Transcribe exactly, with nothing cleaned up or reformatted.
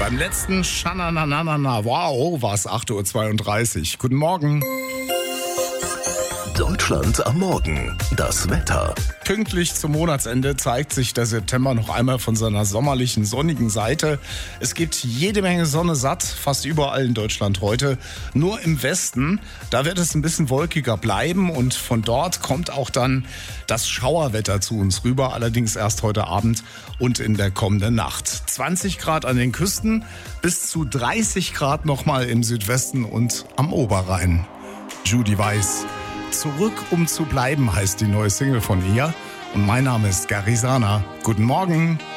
Beim letzten Schanananana, wow, war es acht Uhr zweiunddreißig. Guten Morgen. Deutschland am Morgen. Das Wetter. Pünktlich zum Monatsende zeigt sich der September noch einmal von seiner sommerlichen, sonnigen Seite. Es gibt jede Menge Sonne satt, fast überall in Deutschland heute. Nur im Westen, da wird es ein bisschen wolkiger bleiben und von dort kommt auch dann das Schauerwetter zu uns rüber, allerdings erst heute Abend und in der kommenden Nacht. zwanzig Grad an den Küsten, bis zu dreißig Grad nochmal im Südwesten und am Oberrhein. Judy Weiss. Zurück, um zu bleiben, heißt die neue Single von ihr. Und mein Name ist Garisana. Guten Morgen.